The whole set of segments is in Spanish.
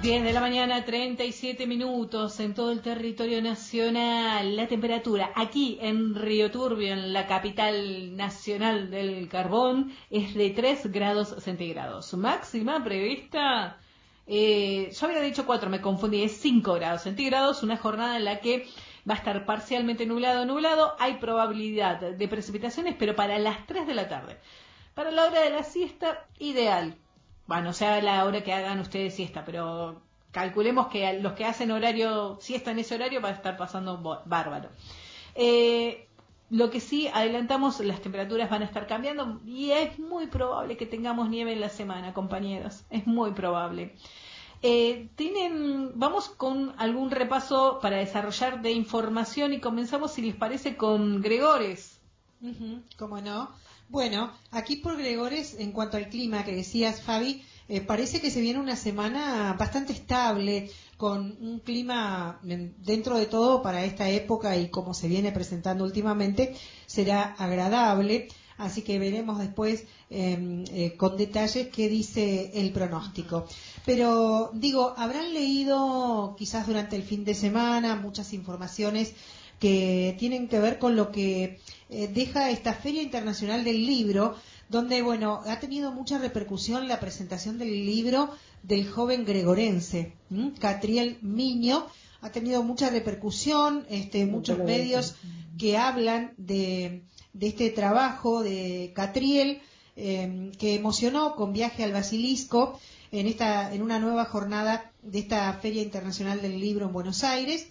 10 de la mañana, 37 minutos en todo el territorio nacional. La temperatura aquí en Río Turbio, en la capital nacional del carbón, es de 3 grados centígrados. Máxima prevista, yo había dicho 4, me confundí, es 5 grados centígrados. Una jornada en la que va a estar parcialmente nublado. Hay probabilidad de precipitaciones, pero para las 3 de la tarde. Para la hora de la siesta, ideal. Bueno, o sea, la hora que hagan ustedes siesta, pero calculemos que los que hacen horario, siesta en ese horario, va a estar pasando bárbaro. Lo que sí, adelantamos, las temperaturas van a estar cambiando y es muy probable que tengamos nieve en la semana, compañeros. Es muy probable. Vamos con algún repaso para desarrollar de información y comenzamos, si les parece, con Gregores. ¿Cómo no? Bueno, aquí por Gregores, en cuanto al clima que decías, Fabi, parece que se viene una semana bastante estable, con un clima dentro de todo para esta época y como se viene presentando últimamente, será agradable. Así que veremos después con detalles qué dice el pronóstico. Pero digo, habrán leído quizás durante el fin de semana muchas informaciones que tienen que ver con lo que deja esta Feria Internacional del Libro, donde, bueno, ha tenido mucha repercusión la presentación del libro del joven gregorense, Catriel Miño. Ha tenido mucha repercusión, muchos medios que hablan de este trabajo de Catriel, que emocionó con Viaje al Basilisco en una nueva jornada de esta Feria Internacional del Libro en Buenos Aires.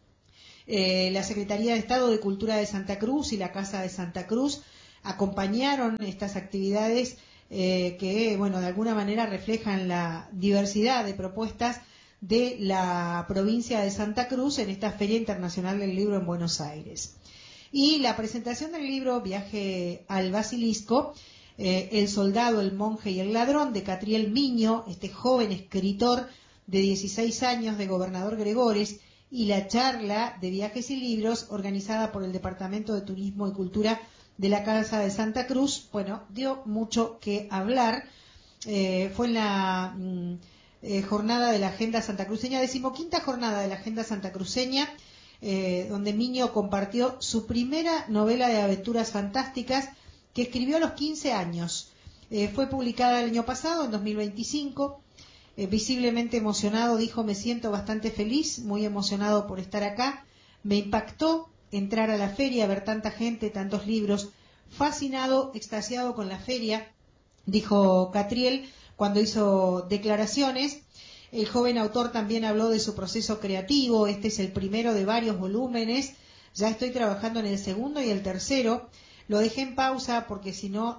La Secretaría de Estado de Cultura de Santa Cruz y la Casa de Santa Cruz acompañaron estas actividades que, bueno, de alguna manera reflejan la diversidad de propuestas de la provincia de Santa Cruz en esta Feria Internacional del Libro en Buenos Aires. Y la presentación del libro Viaje al Basilisco, El soldado, el monje y el ladrón, de Catriel Miño, este joven escritor de 16 años de Gobernador Gregores, y la charla de viajes y libros organizada por el Departamento de Turismo y Cultura de la Casa de Santa Cruz, bueno, dio mucho que hablar. Fue en la jornada de la Agenda Santacruceña, 15ª jornada de la Agenda Santacruceña, donde Miño compartió su primera novela de aventuras fantásticas que escribió a los 15 años. Fue publicada el año pasado, en 2025. Visiblemente emocionado, dijo: me siento bastante feliz, muy emocionado por estar acá. Me impactó entrar a la feria, ver tanta gente, tantos libros. Fascinado, extasiado con la feria, dijo Catriel cuando hizo declaraciones. El joven autor también habló de su proceso creativo. Este es el primero de varios volúmenes. Ya estoy trabajando en el segundo y el tercero. Lo dejé en pausa porque si no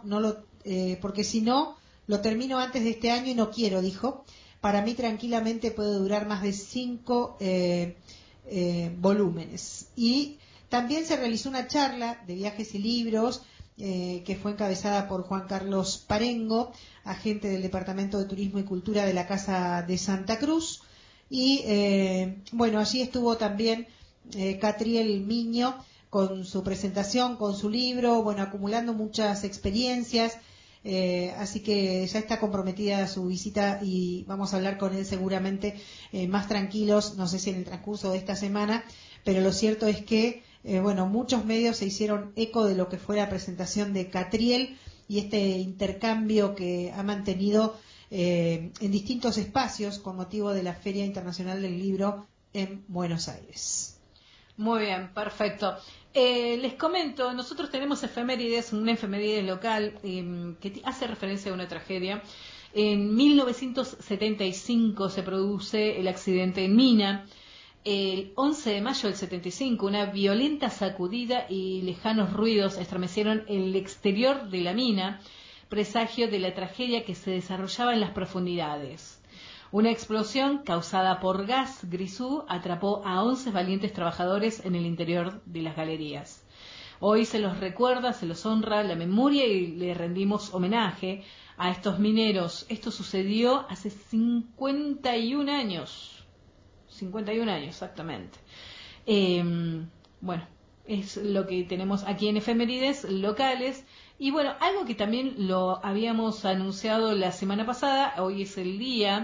lo termino antes de este año y no quiero, dijo. Para mí tranquilamente puede durar más de 5 volúmenes. Y también se realizó una charla de viajes y libros que fue encabezada por Juan Carlos Parengo, agente del Departamento de Turismo y Cultura de la Casa de Santa Cruz. Y bueno, allí estuvo también Catriel Miño con su presentación, con su libro, bueno, acumulando muchas experiencias. Así que ya está comprometida su visita y vamos a hablar con él seguramente más tranquilos, no sé si en el transcurso de esta semana, pero lo cierto es que, bueno, muchos medios se hicieron eco de lo que fue la presentación de Catriel y este intercambio que ha mantenido en distintos espacios con motivo de la Feria Internacional del Libro en Buenos Aires. Muy bien, perfecto. Les comento, nosotros tenemos efemérides, una efeméride local que hace referencia a una tragedia. En 1975 se produce el accidente en Mina. El 11 de mayo del 75, una violenta sacudida y lejanos ruidos estremecieron el exterior de la mina, presagio de la tragedia que se desarrollaba en las profundidades. Una explosión causada por gas grisú atrapó a 11 valientes trabajadores en el interior de las galerías. Hoy se los recuerda, se los honra la memoria y le rendimos homenaje a estos mineros. Esto sucedió hace 51 años. 51 años, exactamente. Bueno, es lo que tenemos aquí en efemérides locales. Y bueno, algo que también lo habíamos anunciado la semana pasada, hoy es el día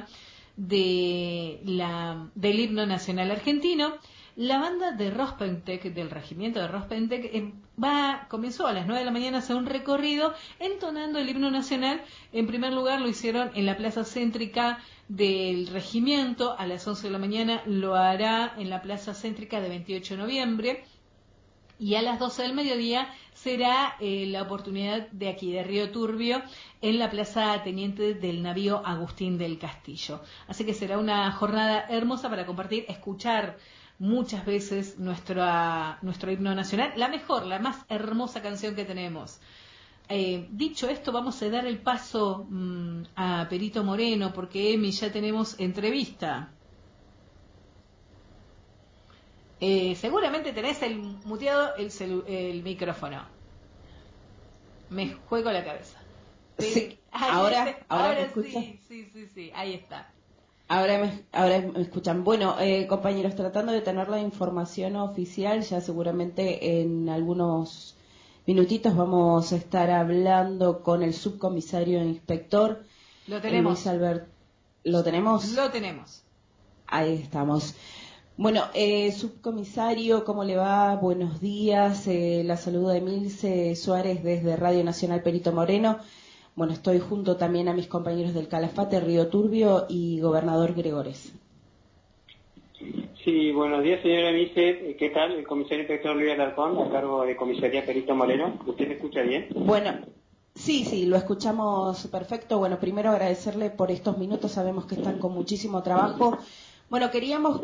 del himno nacional argentino. La banda de Rospentec, del regimiento de Rospentec, comenzó a las 9 de la mañana a hacer un recorrido entonando el himno nacional. En primer lugar lo hicieron en la plaza céntrica del regimiento, a las 11 de la mañana lo hará en la plaza céntrica de 28 de noviembre, y a las 12 del mediodía será la oportunidad de aquí, de Río Turbio, en la plaza Teniente del Navío Agustín del Castillo. Así que será una jornada hermosa para compartir, escuchar muchas veces nuestro himno nacional, la mejor, la más hermosa canción que tenemos. Dicho esto, vamos a dar el paso a Perito Moreno, porque Emi, ya tenemos entrevista. Seguramente tenés muteado el micrófono. Me juego la cabeza. Sí, ahora me escuchan. Sí, ahí está. Ahora me escuchan. Bueno, compañeros, tratando de tener la información oficial, ya seguramente en algunos minutitos vamos a estar hablando con el subcomisario inspector. Lo tenemos. Luis Albert. ¿Lo tenemos? Lo tenemos. Ahí estamos. Bueno, subcomisario, ¿cómo le va? Buenos días. La saluda Emilce Suárez desde Radio Nacional Perito Moreno. Bueno, estoy junto también a mis compañeros del Calafate, Río Turbio y Gobernador Gregores. Sí, buenos días, señora Emilce. ¿Qué tal? El comisario inspector Luis Alarcón, a cargo de Comisaría Perito Moreno. ¿Usted me escucha bien? Bueno, sí, lo escuchamos perfecto. Bueno, primero agradecerle por estos minutos. Sabemos que están con muchísimo trabajo. Bueno, queríamos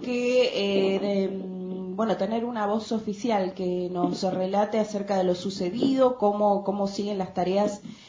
tener una voz oficial que nos relate acerca de lo sucedido, cómo siguen las tareas